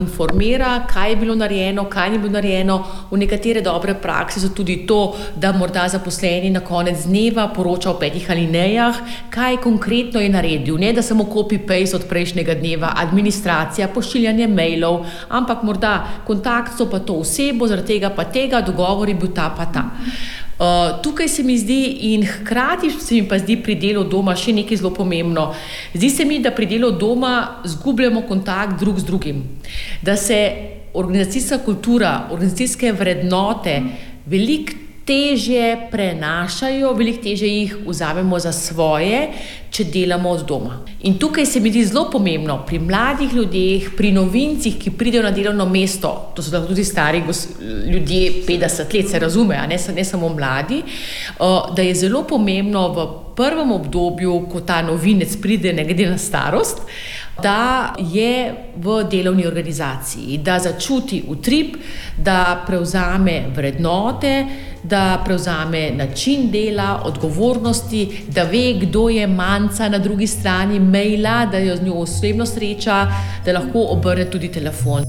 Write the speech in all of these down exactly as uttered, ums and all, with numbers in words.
informira, kaj je bilo narejeno, kaj ni bilo narejeno. V nekatere dobre prakse so tudi to, da morda zaposleni na konec dneva poroča o petih alinejah, kaj konkretno je naredil. Ne, da samo copy-paste od prejšnjega dneva, administracija, pošiljanje mailov, ampak morda kontakt so pa to osebo, zaradi tega pa tega, dogovor je bil ta pa ta. Uh, tukaj se mi zdi in hkrati se mi pa zdi pri delu doma še nekaj zelo pomembno. Zdi se mi, da pri delu doma zgubljamo kontakt drug z drugim. Da se organizacijska kultura, organizacijske vrednote veliko težje prenašajo, veliko težje jih vzamemo za svoje, če delamo od doma. In tukaj se mi zdi zelo pomembno pri mladih ljudeh, pri novincih, ki pridejo na delovno mesto, to so tudi stari ljudje, petdeset let, se razume, a ne, ne samo mladi, da je zelo pomembno v prvem obdobju, ko ta novinec pride, ne glede na starost, da je v delovni organizaciji, da začuti utrip, da prevzame vrednote, da prevzame način dela, odgovornosti, da ve, kdo je manjca na drugi strani maila, da jo z njo osebno sreča, da lahko obrne tudi telefon.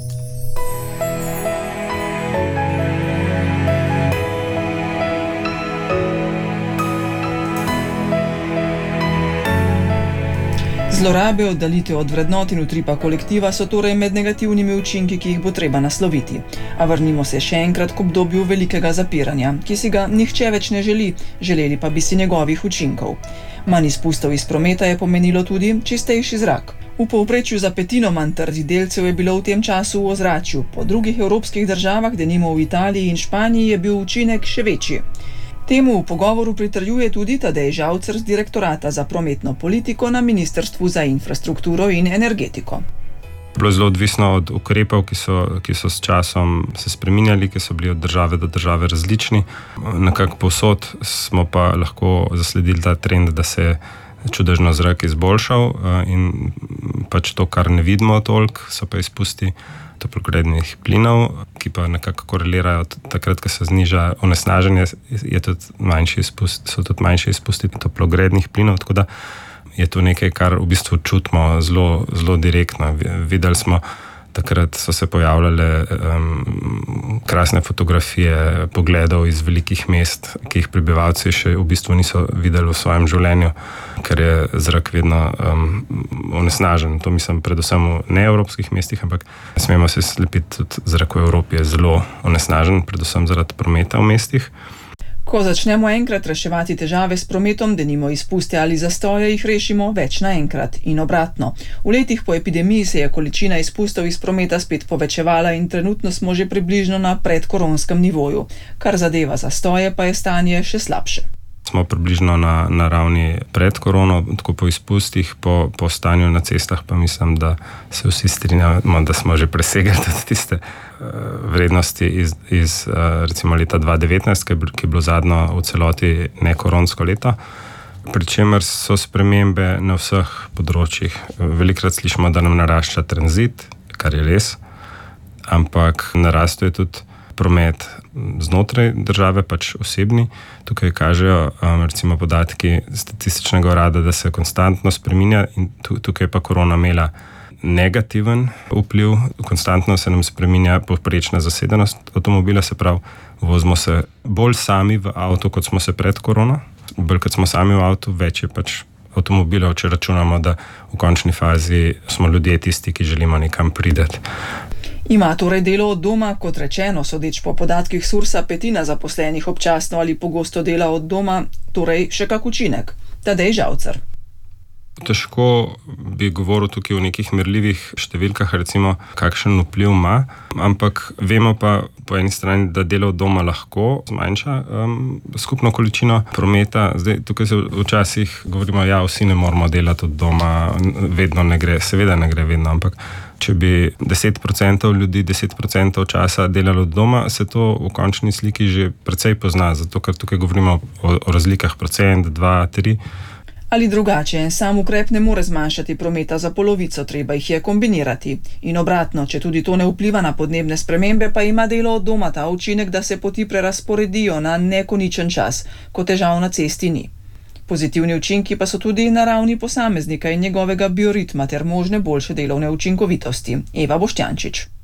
Zlorabe, oddalitev od vrednot in utripa kolektiva so torej med negativnimi učinki, ki jih bo treba nasloviti. A vrnimo se še enkrat k obdobju velikega zapiranja, ki si ga nihče več ne želi, želeli pa bi si njegovih učinkov. Manj izpustov iz prometa je pomenilo tudi čistejši zrak. V povprečju za petino manj trdih delcev je bilo v tem času v ozračju, po drugih evropskih državah, denimo v Italiji in Španiji, je bil učinek še večji. Temu v pogovoru pritrjuje tudi Tadej Žavcer z Direktorata za prometno politiko na Ministrstvu za infrastrukturo in energetiko. Bilo je zelo odvisno od ukrepov, ki so, ki so s časom se spreminjali, ki so bili od države do države različni. Nekako povsod smo pa lahko zasledili ta trend, da se je čudežno zrak izboljšal in pač to, kar ne vidimo toliko, so pa izpusti toplogrednih plinov, ki pa nekako korelirajo takrat, ko se zniža onesnaženje, je tudi manjši izpust, so tudi manjši izpusti toplogrednih plinov, tako da je to nekaj, kar v bistvu čutimo zelo, zelo direktno. Videli smo, takrat so se pojavljale um, krasne fotografije pogledov iz velikih mest, ki jih prebivalci še v bistvu niso videli v svojem življenju, ker je zrak vedno um, onesnažen. To mislim predvsem v neevropskih mestih, ampak smemo se slepiti, tudi zrak v Evropi je zelo onesnažen, predvsem zaradi prometa v mestih. Ko začnemo enkrat reševati težave s prometom, denimo izpuste ali zastoje, jih rešimo več naenkrat in obratno. V letih po epidemiji se je količina izpustov iz prometa spet povečevala in trenutno smo že približno na predkoronskem nivoju. Kar zadeva zastoje, pa je stanje še slabše. Smo približno na, na ravni pred korono, tako po izpustih, po, po stanju na cestah, pa mislim, da se vsi strinjamo, da smo že presegli tudi tiste uh, vrednosti iz, iz uh, recimo leta dva tisoč devetnajst, ki je bilo zadnjo v celoti nekoronsko leto, pri čemer so spremembe na vseh področjih. Velikrat slišimo, da nam narašča tranzit, kar je res, ampak narasto je tudi promet znotraj države, pač osebni. Tukaj kažejo um, recimo podatki statističnega urada, da se konstantno spreminja in tukaj pa korona imela negativen vpliv. Konstantno se nam spreminja povprečna zasedenost avtomobila, se pravi, vozimo se bolj sami v avto, kot smo se pred korono. Bolj kot smo sami v avtu, več je pač avtomobilov, če računamo, da v končni fazi smo ljudje tisti, ki želimo nekam priti. Ima torej delo od doma, kot rečeno, sodeč po podatkih Sursa, petina zaposlenih občasno ali pogosto dela od doma, torej še kak učinek. Tadej Žavcer. Težko bi govoril tukaj o nekih merljivih številkah, recimo, kakšen vpliv ima, ampak vemo pa po eni strani, da delo od doma lahko zmanjša um, skupno količino prometa. Zdaj, tukaj se včasih govorimo, ja, vsi ne moramo delati od doma, vedno ne gre, seveda ne gre vedno, ampak če bi deset procentov ljudi deset procentov časa delalo od doma, se to v končni sliki že precej pozna, zato ker tukaj govorimo o, o razlikah procent, dva, tri. Ali drugače, en sam ukrep ne more zmanjšati prometa za polovico, treba jih je kombinirati. In obratno, če tudi to ne vpliva na podnebne spremembe, pa ima delo od doma ta učinek, da se poti prerazporedijo na nekoničen čas, ko težav na cesti ni. Pozitivni učinki pa so tudi na ravni posameznika in njegovega bioritma ter možne boljše delovne učinkovitosti. Eva Boštjančič.